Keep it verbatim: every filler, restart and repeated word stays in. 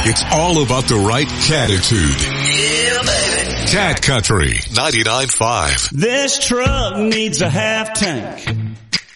It's all about the right catitude. Yeah, baby. Cat Country ninety-nine point five. This truck needs a half tank.